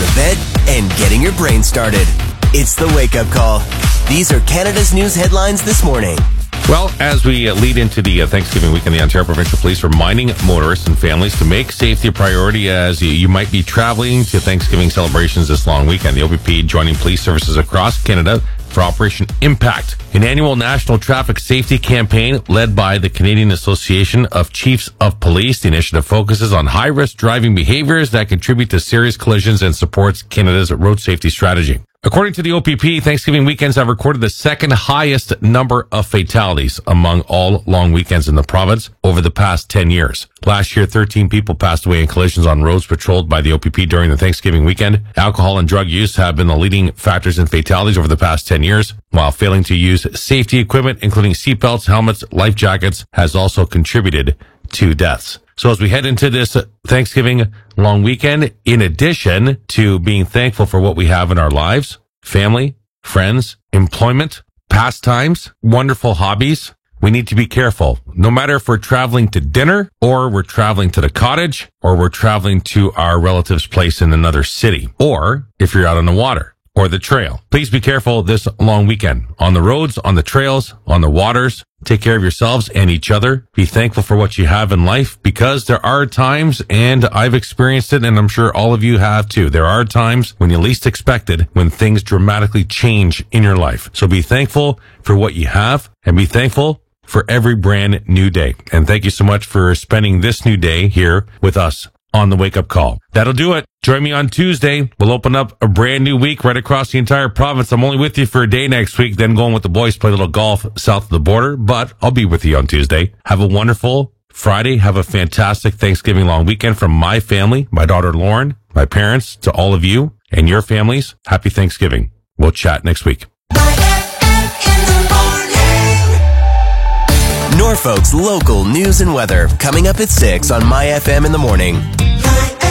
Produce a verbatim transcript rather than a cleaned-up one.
out of bed and getting your brain started. It's the Wake Up Call. These are Canada's news headlines this morning. Well, as we uh, lead into the uh, Thanksgiving weekend, the Ontario Provincial Police reminding motorists and families to make safety a priority as you, you might be traveling to Thanksgiving celebrations this long weekend. The O P P joining police services across Canada for Operation Impact, an annual national traffic safety campaign led by the Canadian Association of Chiefs of Police. The initiative focuses on high-risk driving behaviors that contribute to serious collisions and supports Canada's road safety strategy. According to the O P P, Thanksgiving weekends have recorded the second highest number of fatalities among all long weekends in the province over the past ten years. Last year, thirteen people passed away in collisions on roads patrolled by the O P P during the Thanksgiving weekend. Alcohol and drug use have been the leading factors in fatalities over the past ten years, while failing to use safety equipment, including seatbelts, helmets, life jackets, has also contributed to deaths. So as we head into this Thanksgiving long weekend, in addition to being thankful for what we have in our lives, family, friends, employment, pastimes, wonderful hobbies, we need to be careful. No matter if we're traveling to dinner or we're traveling to the cottage or we're traveling to our relative's place in another city, or if you're out on the water or the trail. Please be careful this long weekend. On the roads, on the trails, on the waters. Take care of yourselves and each other. Be thankful for what you have in life, because there are times, and I've experienced it, and I'm sure all of you have too. There are times when you least expect it, when things dramatically change in your life. So be thankful for what you have, and be thankful for every brand new day. And thank you so much for spending this new day here with us on the Wake Up Call. That'll do it. Join me on Tuesday. We'll open up a brand new week right across the entire province. I'm only with you for a day next week, then going with the boys, play a little golf south of the border, but I'll be with you on Tuesday. Have a wonderful Friday. Have a fantastic Thanksgiving long weekend from my family, my daughter Lauren, my parents, to all of you and your families. Happy Thanksgiving. We'll chat next week. Norfolk's local news and weather coming up at six on My F M in the morning.